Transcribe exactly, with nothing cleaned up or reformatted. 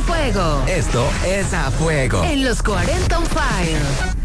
fuego. Esto es A Fuego. En los cuarenta on Fire.